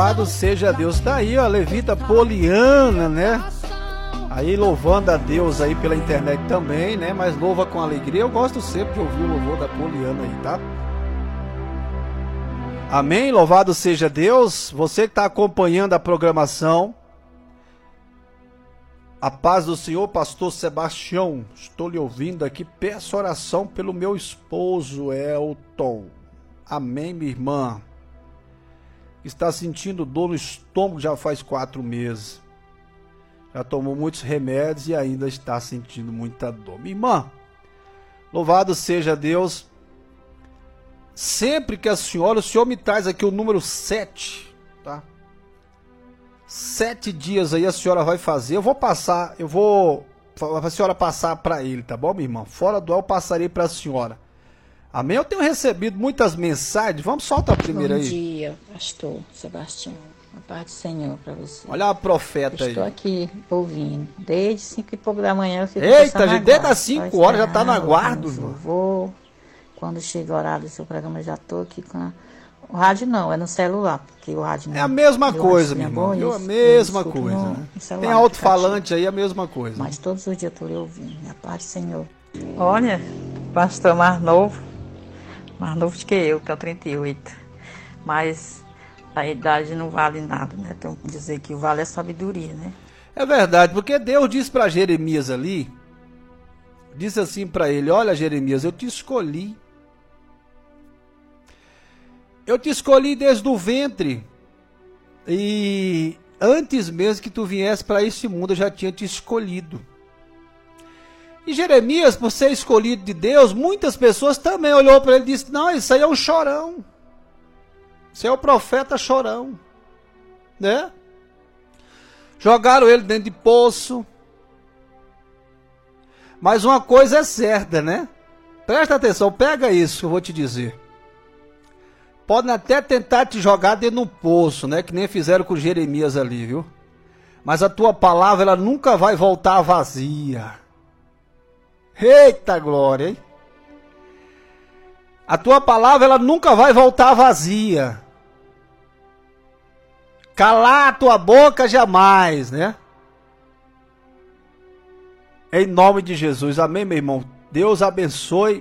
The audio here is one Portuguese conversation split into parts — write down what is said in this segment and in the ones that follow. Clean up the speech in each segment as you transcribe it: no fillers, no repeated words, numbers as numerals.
Louvado seja Deus. Tá aí, ó, a levita Poliana, né? Aí louvando a Deus aí pela internet também, né? Mas louva com alegria. Eu gosto sempre de ouvir o louvor da Poliana aí, tá? Amém? Louvado seja Deus. Você que está acompanhando a programação. A paz do Senhor, pastor Sebastião. Estou lhe ouvindo aqui. Peço oração pelo meu esposo, Elton. Amém, minha irmã. Está sentindo dor no estômago já faz 4 meses. Já tomou muitos remédios e ainda está sentindo muita dor. Minha irmã, louvado seja Deus. Sempre que o Senhor me traz aqui o número 7, tá? 7 dias aí a senhora vai fazer. Eu vou a senhora passar para ele, tá bom, minha irmã? Fora do ar eu passarei para a senhora. Amém? Eu tenho recebido muitas mensagens. Vamos soltar a primeira aí. Bom dia, pastor Sebastião. A paz do Senhor para você. Olha a profeta aí. Estou aqui ouvindo. Desde 5 e pouco da manhã eu fico Eita, gente, desde as 5 horas já está no aguardo. Vou. Quando chega o horário do seu programa, eu já estou aqui com o rádio não, é no celular, porque o rádio não... É a mesma coisa, minha irmã. É a mesma coisa, né? Tem alto-falante aí, a mesma coisa. Mas todos os dias eu estou lhe ouvindo. A paz do Senhor. Olha, pastor mais novo do que eu, tenho 38. Mas a idade não vale nada, né? Então, dizer que o vale é sabedoria, né? É verdade, porque Deus disse para Jeremias ali, disse assim para ele: olha, Jeremias, eu te escolhi. Eu te escolhi desde o ventre. E antes mesmo que tu viesse para este mundo, eu já tinha te escolhido. E Jeremias, por ser escolhido de Deus, muitas pessoas também olhou para ele e disse: não, isso aí é um chorão. Isso aí é o profeta chorão. Né? Jogaram ele dentro de poço. Mas uma coisa é certa, né? Presta atenção, pega isso que eu vou te dizer. Podem até tentar te jogar dentro do poço, né? Que nem fizeram com Jeremias ali, viu? Mas a tua palavra, ela nunca vai voltar vazia. Eita glória, hein? A tua palavra, ela nunca vai voltar vazia. Calar a tua boca jamais, né? Em nome de Jesus, amém, meu irmão? Deus abençoe.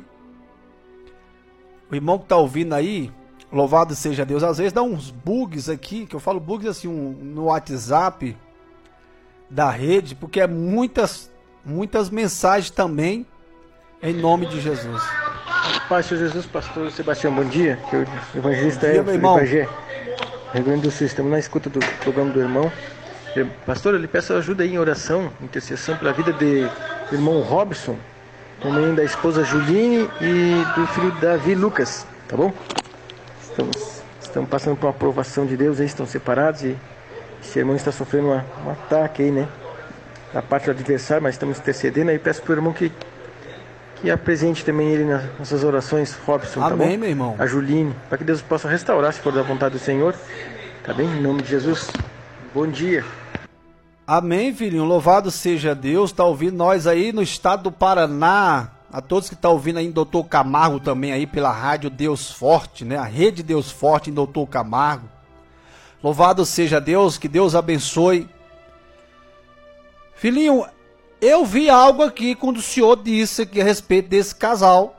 O irmão que está ouvindo aí, louvado seja Deus. Às vezes dá uns bugs aqui, que eu falo bugs assim, no WhatsApp da rede, porque é muitas mensagens também, em nome de Jesus. Paz de Jesus, pastor Sebastião, bom dia. Que o evangelista é o Pajé, Rio Grande do Sul. Estamos na escuta do programa do irmão. Pastor, eu lhe peço ajuda aí em oração, intercessão pela vida do irmão Robson, também da esposa Juline e do filho Davi Lucas, tá bom? Estamos passando por uma aprovação de Deus, aí estão separados e esse irmão está sofrendo um ataque aí, né? Da parte do adversário, mas estamos intercedendo aí. Peço para o irmão que apresente também ele nas nossas orações, Robson, tá bom? Amém, meu irmão. A Juline, para que Deus possa restaurar, se for da vontade do Senhor, tá bem? Em nome de Jesus, bom dia. Amém, filhinho, louvado seja Deus. Tá ouvindo nós aí no estado do Paraná. A todos que estão ouvindo aí em Doutor Camargo também aí pela rádio Deus Forte, né? A rede Deus Forte em Doutor Camargo. Louvado seja Deus, que Deus abençoe. Filhinho, eu vi algo aqui quando o senhor disse aqui a respeito desse casal.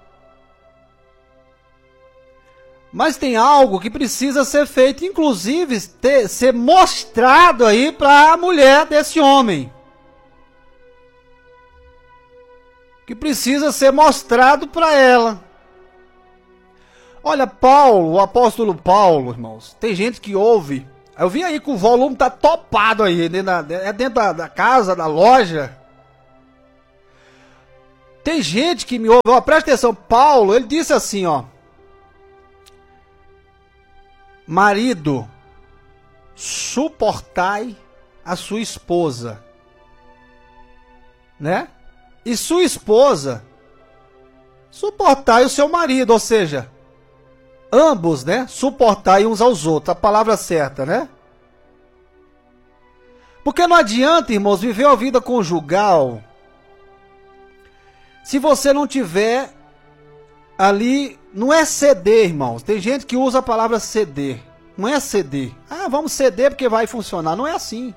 Mas tem algo que precisa ser feito, inclusive ser mostrado aí para a mulher desse homem. Que precisa ser mostrado para ela. Olha, Paulo, o apóstolo Paulo, irmãos, tem gente que ouve. Eu vi aí que o volume tá topado aí, dentro da casa, da loja. Tem gente que me ouve, ó, presta atenção, Paulo, ele disse assim, ó: marido, suportai a sua esposa, né? E sua esposa, suportai o seu marido, ou seja, ambos, né? Suportai uns aos outros, a palavra certa, né? Porque não adianta, irmãos, viver a vida conjugal se você não tiver ali, não é ceder, irmãos. Tem gente que usa a palavra ceder. Não é ceder. Ah, vamos ceder porque vai funcionar. Não é assim.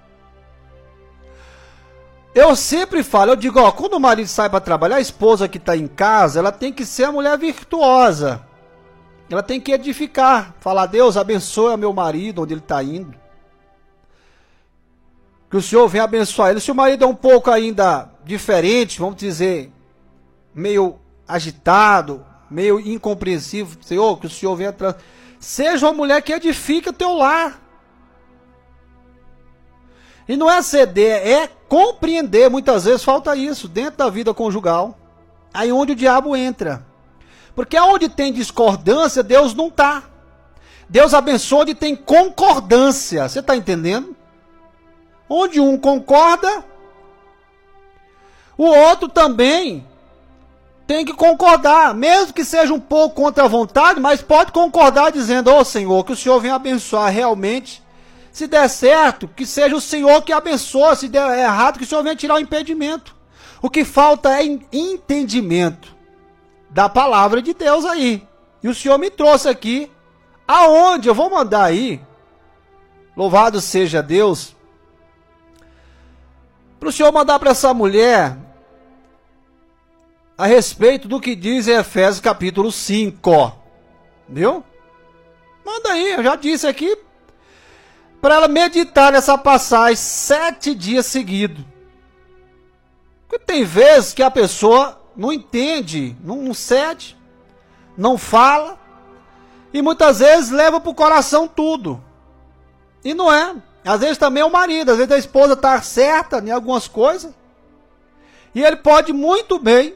Eu sempre falo, eu digo, ó, quando o marido sai para trabalhar, a esposa que está em casa, ela tem que ser a mulher virtuosa. Ela tem que edificar. Falar, Deus abençoe meu marido, onde ele está indo. Que o Senhor venha abençoar ele. Se o marido é um pouco ainda diferente, vamos dizer, meio agitado, meio incompreensível, Senhor, que o Senhor venha... Seja uma mulher que edifica o teu lar. E não é ceder, é compreender. Muitas vezes falta isso dentro da vida conjugal. Aí onde o diabo entra. Porque onde tem discordância, Deus não está. Deus abençoa onde tem concordância. Você está entendendo? Onde um concorda, o outro também tem que concordar. Mesmo que seja um pouco contra a vontade, mas pode concordar dizendo, ô Senhor, que o Senhor venha abençoar realmente. Se der certo, que seja o Senhor que abençoe. Se der errado, que o Senhor venha tirar o impedimento. O que falta é entendimento da palavra de Deus aí. E o Senhor me trouxe aqui, aonde eu vou mandar aí, louvado seja Deus, para o Senhor mandar para essa mulher a respeito do que diz em Efésios capítulo 5. Viu? Manda aí, eu já disse aqui, para ela meditar nessa passagem 7 dias seguidos. Porque tem vezes que a pessoa não entende, não cede, não fala, e muitas vezes leva para o coração tudo. E não é. Às vezes também é o marido, às vezes a esposa está certa em algumas coisas, e ele pode muito bem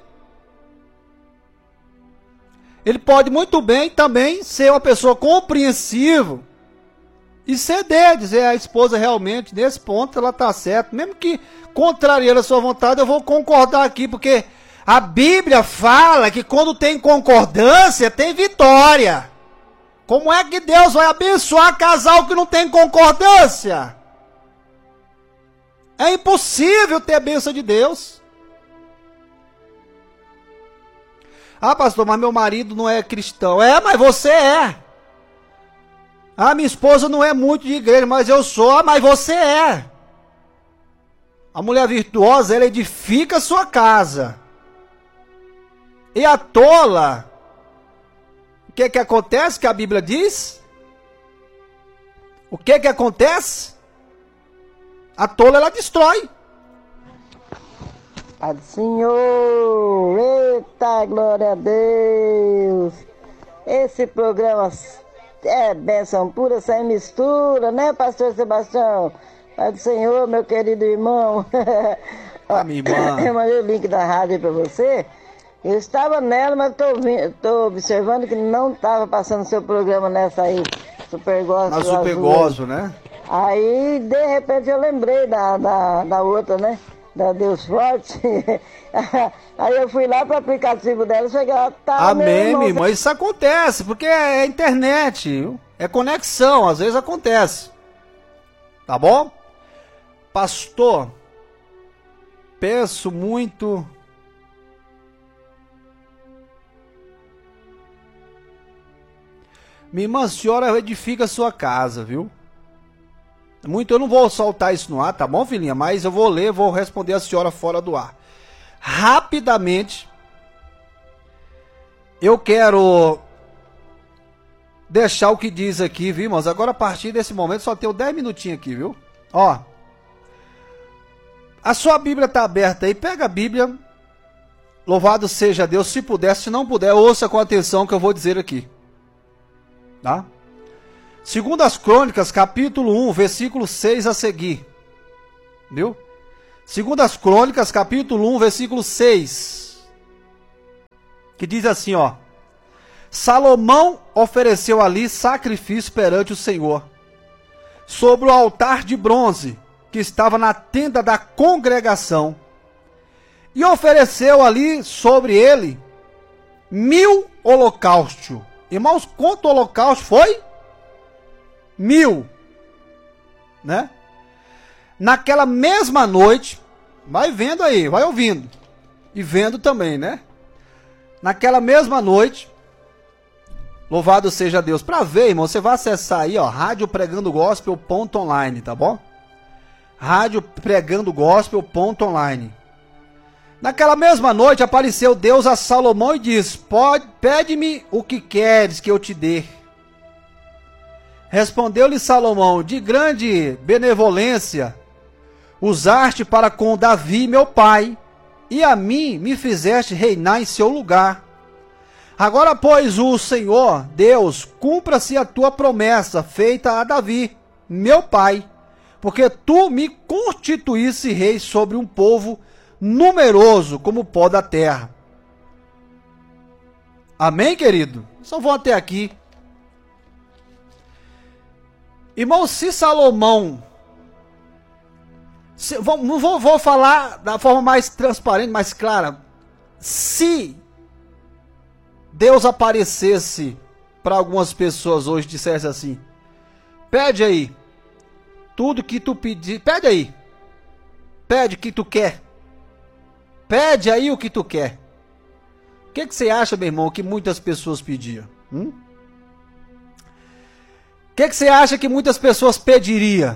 também ser uma pessoa compreensiva e ceder, dizer a esposa realmente, nesse ponto ela está certa, mesmo que contrariando a sua vontade, eu vou concordar aqui, porque a Bíblia fala que quando tem concordância, tem vitória. Como é que Deus vai abençoar casal que não tem concordância? É impossível ter a bênção de Deus. Ah, pastor, mas meu marido não é cristão. É, mas você é. Ah, minha esposa não é muito de igreja, mas eu sou. Ah, mas você é. A mulher virtuosa, ela edifica a sua casa. E a tola, o que acontece que a Bíblia diz? O que acontece? A tola, ela destrói. Pai do Senhor, eita, glória a Deus. Esse programa é bênção pura, sem mistura, né, pastor Sebastião? Pai do Senhor, meu querido irmão. Minha irmã. Eu mandei o link da rádio para você. Eu estava nela, mas estou observando que não estava passando seu programa nessa aí, Super Gospel. Na Super Gospel, né? Aí, de repente, eu lembrei da outra, né? Da Deus Forte. Aí eu fui lá para o aplicativo dela, cheguei lá, tá... Amém, minha irmã, isso acontece, porque é internet, viu? É conexão, às vezes acontece. Tá bom? Pastor, peço muito... Minha irmã, a senhora edifica a sua casa, viu? Muito, eu não vou soltar isso no ar, tá bom, filhinha? Mas eu vou ler, vou responder a senhora fora do ar. Rapidamente, eu quero deixar o que diz aqui, viu, irmãos? Agora, a partir desse momento, só tenho 10 minutinhos aqui, viu? Ó, a sua Bíblia tá aberta aí, pega a Bíblia, louvado seja Deus, se puder, se não puder, ouça com atenção o que eu vou dizer aqui. Tá? Segundo as Crônicas, capítulo 1, versículo 6 a seguir. Viu? Segundo as Crônicas, capítulo 1, versículo 6. Que diz assim, ó. Salomão ofereceu ali sacrifício perante o Senhor, sobre o altar de bronze, que estava na tenda da congregação. E ofereceu ali sobre ele 1000 holocaustos. Irmãos, quanto holocausto foi? 1000, né? Naquela mesma noite, vai vendo aí, vai ouvindo, e vendo também, né? Naquela mesma noite, Louvado seja Deus. Para ver, irmão, você vai acessar aí, ó, radiopregandogospel.online, tá bom? radiopregandogospel.online. Naquela mesma noite apareceu Deus a Salomão e disse: pede-me o que queres que eu te dê. Respondeu-lhe Salomão: de grande benevolência usaste para com Davi meu pai, e a mim me fizeste reinar em seu lugar. Agora, pois, o Senhor Deus, cumpra-se a tua promessa feita a Davi, meu pai, porque tu me constituísse rei sobre um povo numeroso como o pó da terra. Amém, querido? Só vou até aqui. Irmão, se Salomão... Vou falar da forma mais transparente, mais clara. Se Deus aparecesse para algumas pessoas hoje e dissesse assim: pede aí tudo que tu pedir, pede aí, pede o que tu quer, pede aí o que tu quer. O que você acha, meu irmão, que muitas pessoas pediam? O que você acha que muitas pessoas pediriam?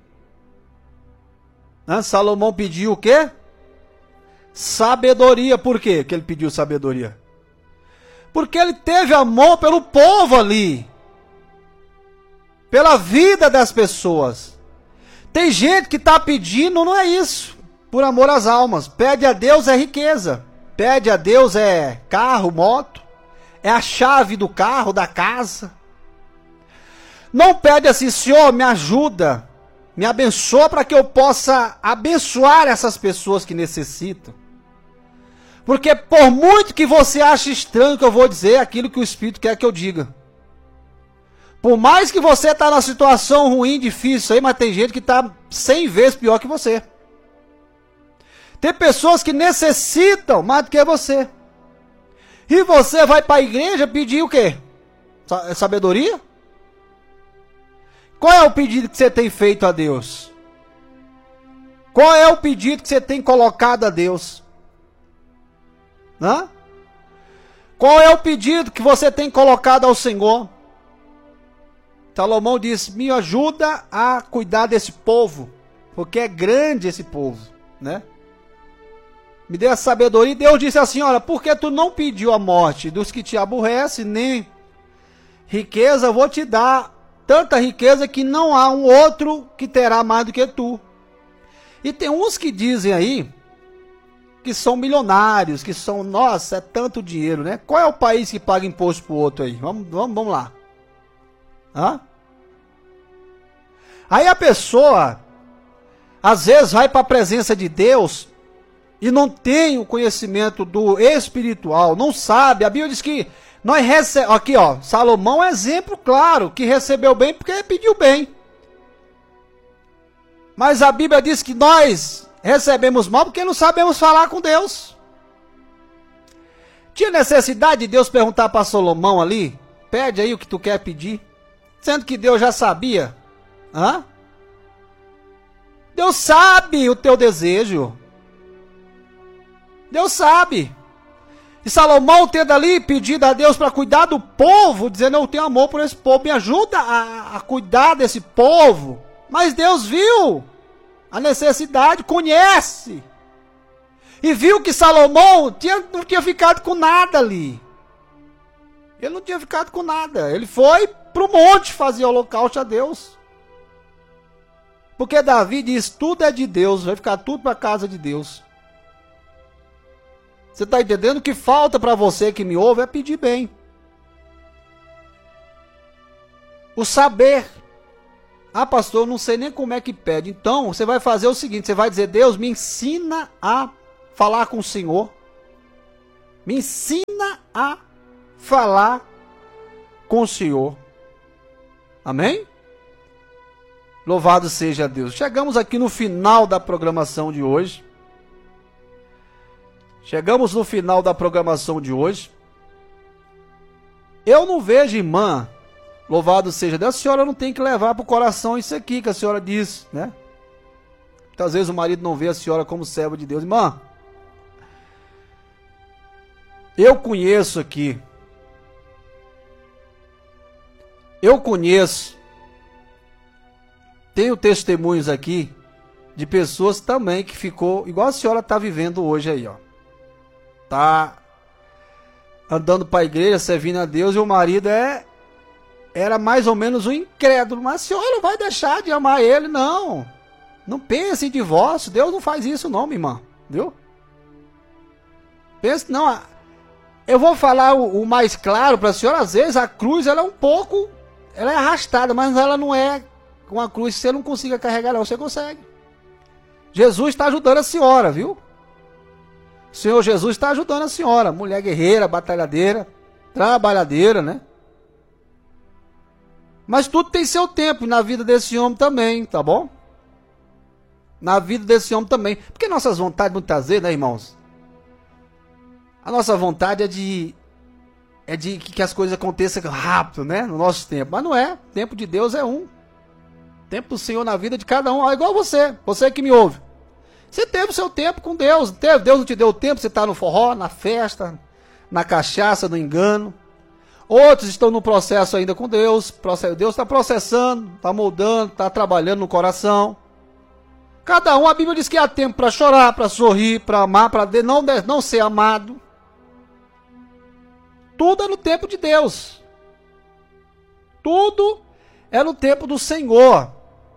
Salomão pediu o quê? Sabedoria. Por quê que ele pediu sabedoria? Porque ele teve amor pelo povo ali, pela vida das pessoas. Tem gente que está pedindo, não é isso, por amor às almas. Pede a Deus é riqueza, pede a Deus é carro, moto, é a chave do carro, da casa. Não pede assim: Senhor, me ajuda, me abençoa para que eu possa abençoar essas pessoas que necessitam. Porque por muito que você ache estranho que eu vou dizer aquilo que o Espírito quer que eu diga. Por mais que você está numa situação ruim, difícil aí, mas tem gente que está 100 vezes pior que você. Tem pessoas que necessitam mais do que você. E você vai para a igreja pedir o quê? Sabedoria? Qual é o pedido que você tem feito a Deus? Qual é o pedido que você tem colocado a Deus? Qual é o pedido que você tem colocado ao Senhor? Salomão disse: me ajuda a cuidar desse povo, porque é grande esse povo, né? Me dê a sabedoria. E Deus disse assim: olha, porque tu não pediu a morte dos que te aborrecem, nem riqueza, eu vou te dar tanta riqueza que não há um outro que terá mais do que tu. E tem uns que dizem aí que são milionários, que são, nossa, é tanto dinheiro, né? Qual é o país que paga imposto pro outro aí? Vamos lá. Aí a pessoa, às vezes, vai para a presença de Deus e não tem o conhecimento do espiritual, não sabe. A Bíblia diz que nós recebemos, aqui ó, Salomão é exemplo claro, que recebeu bem porque pediu bem. Mas a Bíblia diz que nós recebemos mal porque não sabemos falar com Deus. Tinha necessidade de Deus perguntar para Salomão ali: pede aí o que tu quer pedir, sendo que Deus já sabia. Deus sabe o teu desejo. Deus sabe. E Salomão tendo ali pedido a Deus para cuidar do povo, dizendo: eu tenho amor por esse povo, me ajuda a cuidar desse povo. Mas Deus viu a necessidade, conhece. E viu que Salomão não tinha ficado com nada ali. Ele não tinha ficado com nada. Ele foi para o monte fazer holocausto a Deus. Porque Davi diz: tudo é de Deus, vai ficar tudo para a casa de Deus. Você está entendendo? O que falta para você que me ouve é pedir bem. O saber. Pastor, eu não sei nem como é que pede. Então, você vai fazer o seguinte: você vai dizer: Deus, me ensina a falar com o Senhor. Me ensina a falar com o Senhor. Amém? Louvado seja Deus. Chegamos aqui no final da programação de hoje. Chegamos no final da programação de hoje. Eu não vejo, irmã, louvado seja Deus, a senhora não tem que levar para o coração isso aqui que a senhora diz, né? Muitas vezes o marido não vê a senhora como serva de Deus. Irmã, eu conheço aqui Eu conheço, tenho testemunhos aqui de pessoas também que ficou igual a senhora está vivendo hoje aí, ó. Tá andando para a igreja, servindo a Deus, e o marido era mais ou menos um incrédulo. Mas a senhora não vai deixar de amar ele, não. Não pense em divórcio. Deus não faz isso não, minha irmã. Viu? Pense, não. Eu vou falar o mais claro para a senhora. Às vezes a cruz, ela é um pouco... Ela é arrastada, mas ela não é uma cruz que você não consiga carregar, não. Você consegue. Jesus está ajudando a senhora, viu? O Senhor Jesus está ajudando a senhora. Mulher guerreira, batalhadeira, trabalhadeira, né? Mas tudo tem seu tempo na vida desse homem também, tá bom? Na vida desse homem também. Porque nossas vontades, muitas vezes, né, irmãos? A nossa vontade é de que as coisas aconteçam rápido, né? No nosso tempo. Mas não é. O tempo de Deus é um. O tempo do Senhor na vida de cada um. É igual você. Você que me ouve. Você teve o seu tempo com Deus. Deus não te deu o tempo. Você está no forró, na festa, na cachaça, no engano. Outros estão no processo ainda com Deus. Deus está processando, está moldando, está trabalhando no coração. Cada um, a Bíblia diz que há tempo para chorar, para sorrir, para amar, para não ser amado. Tudo é no tempo de Deus. Tudo é no tempo do Senhor.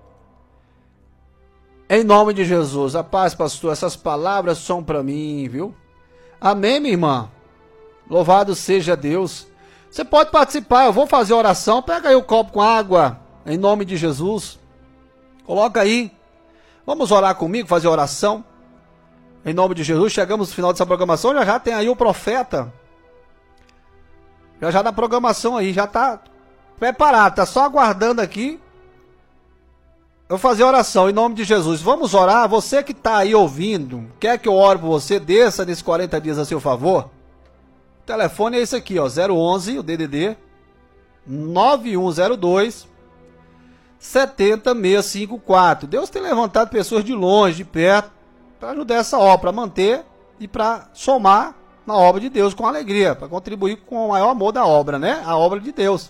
Em nome de Jesus. A paz, pastor. Essas palavras são para mim, viu? Amém, minha irmã? Louvado seja Deus. Você pode participar. Eu vou fazer oração. Pega aí o copo com água. Em nome de Jesus. Coloca aí. Vamos orar comigo, fazer oração. Em nome de Jesus. Chegamos no final dessa programação. Já tem aí o profeta. Já na programação aí. Já está preparado. Está só aguardando aqui. Eu vou fazer oração em nome de Jesus. Vamos orar. Você que está aí ouvindo, quer que eu ore por você, desça nesses 40 dias a seu favor. O telefone é esse aqui, ó, 011, o DDD 9102 70654. Deus tem levantado pessoas de longe, de perto, para ajudar essa obra, para manter e para somar na obra de Deus com alegria, para contribuir com o maior amor da obra, né? A obra de Deus.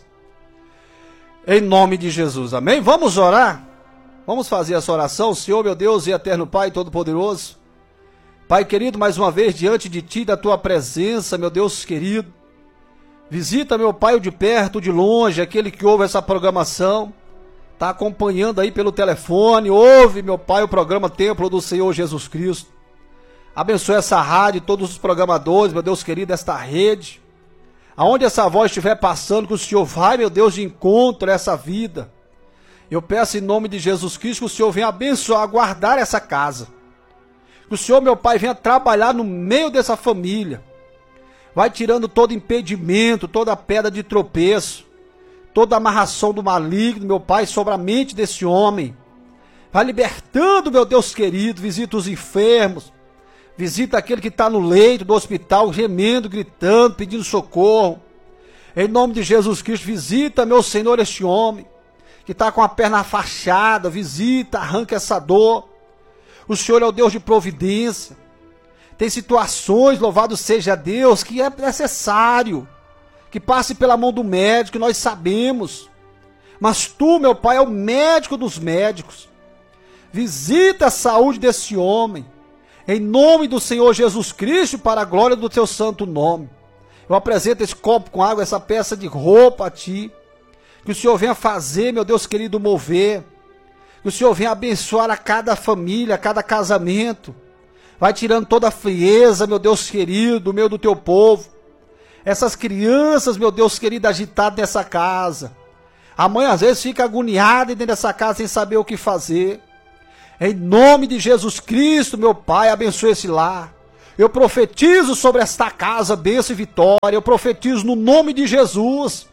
Em nome de Jesus, amém? Vamos orar? Vamos fazer essa oração. Senhor, meu Deus e eterno Pai Todo-Poderoso, Pai querido, mais uma vez diante de Ti, da Tua presença, meu Deus querido, visita, meu Pai, o de perto, o de longe, aquele que ouve essa programação, está acompanhando aí pelo telefone, ouve, meu Pai, o programa Templo do Senhor Jesus Cristo. Abençoe essa rádio, todos os programadores, meu Deus querido, esta rede, aonde essa voz estiver passando, que o Senhor vai, meu Deus, de encontro a essa vida. Eu peço em nome de Jesus Cristo que o Senhor venha abençoar, guardar essa casa. Que o Senhor, meu Pai, venha trabalhar no meio dessa família. Vai tirando todo impedimento, toda pedra de tropeço, toda amarração do maligno, meu Pai, sobre a mente desse homem. Vai libertando, meu Deus querido, visita os enfermos. Visita aquele que está no leito do hospital, gemendo, gritando, pedindo socorro. Em nome de Jesus Cristo, visita, meu Senhor, este homem que está com a perna fachada, visita, arranca essa dor. O Senhor é o Deus de providência. Tem situações, louvado seja Deus, que é necessário que passe pela mão do médico, nós sabemos. Mas Tu, meu Pai, é o médico dos médicos. Visita a saúde desse homem, em nome do Senhor Jesus Cristo, para a glória do Teu santo nome. Eu apresento esse copo com água, essa peça de roupa a Ti. Que o Senhor venha fazer, meu Deus querido, mover. Que o Senhor venha abençoar a cada família, a cada casamento. Vai tirando toda a frieza, meu Deus querido, do meio do Teu povo. Essas crianças, meu Deus querido, agitadas nessa casa. A mãe às vezes fica agoniada dentro dessa casa sem saber o que fazer. Em nome de Jesus Cristo, meu Pai, abençoe esse lar. Eu profetizo sobre esta casa, bênção e vitória. Eu profetizo no nome de Jesus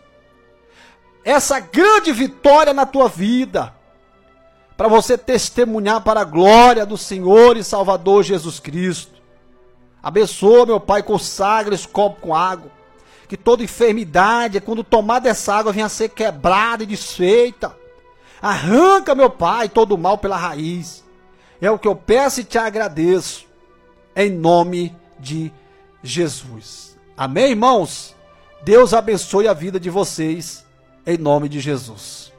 essa grande vitória na tua vida, para você testemunhar para a glória do Senhor e Salvador Jesus Cristo. Abençoa, meu Pai, consagra esse copo com água, que toda enfermidade, quando tomar dessa água, venha a ser quebrada e desfeita. Arranca, meu Pai, todo o mal pela raiz. É o que eu peço e te agradeço, em nome de Jesus. Amém, irmãos? Deus abençoe a vida de vocês. em nome de Jesus.